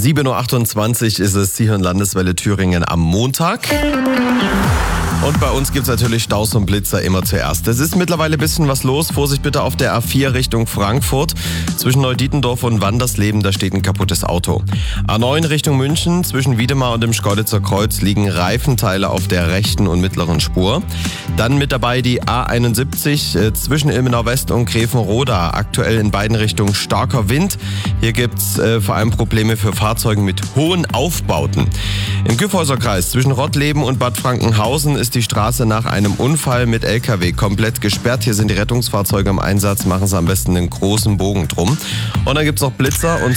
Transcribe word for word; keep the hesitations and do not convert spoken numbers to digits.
sieben Uhr achtundzwanzig ist es, Sie hören Landeswelle Thüringen am Montag. Und bei uns gibt es natürlich Staus und Blitzer immer zuerst. Es ist mittlerweile ein bisschen was los. Vorsicht bitte auf der A vier Richtung Frankfurt. Zwischen Neudietendorf und Wandersleben, da steht ein kaputtes Auto. A neun Richtung München, zwischen Wiedemar und dem Schkeuditzer Kreuz liegen Reifenteile auf der rechten und mittleren Spur. Dann mit dabei die A einundsiebzig äh, zwischen Ilmenau West und Grevenroda. Aktuell in beiden Richtungen starker Wind. Hier gibt es äh, vor allem Probleme für Fahrzeuge mit hohen Aufbauten. Im Kyffhäuserkreis zwischen Rottleben und Bad Frankenhausen ist die Straße nach einem Unfall mit L K W komplett gesperrt. Hier sind die Rettungsfahrzeuge im Einsatz. Machen Sie am besten einen großen Bogen drum. Und dann gibt es noch Blitzer und